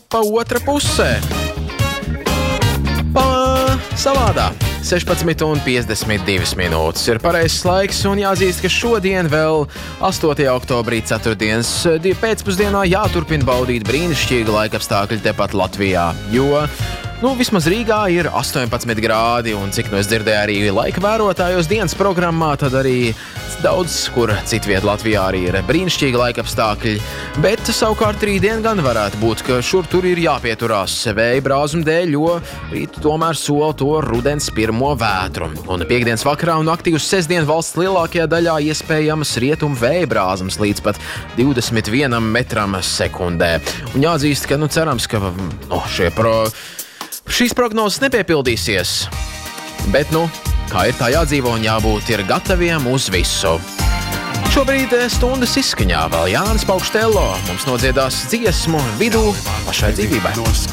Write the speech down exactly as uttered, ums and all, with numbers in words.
pa otra pusē. Pa salādā. sešpadsmit un piecdesmit divas minūtes ir pareizs laiks, un jāatzīst, ka šodien vēl astotajā oktobrī ceturtdienas pēcpusdienā jāturpina baudīt brīnišķīgi laikapstākļi tepat Latvijā, jo Nu, vismaz Rīgā ir astoņpadsmit grādi, un cik nu es dzirdēju arī laika vērotājos dienas programmā, tad arī daudz, kur citviet Latvijā arī ir brīnišķīgi laikapstākļi, bet savukārt rītdien gan varētu būt, ka šur tur ir jāpieturās vēja brāzuma dēļ, jo rīt tomēr sola to rudens pirmo vētru. Un piekdienas vakarā un naktī uz sestdienu valsts lielākajā daļā iespējamas rietumu vēja brāzums līdz pat divdesmit vienam metram sekundē. Un jāatzīst, ka nu cerams, ka no, šie pro... Šīs prognozes nepiepildīsies, bet, nu, kā ir tā jādzīvo un jābūt ir gataviem uz visu. Šobrīd stundas izskaņā vēl Jānis Paukštello mums nodziedās dziesmu vidū pašai dzīvībai.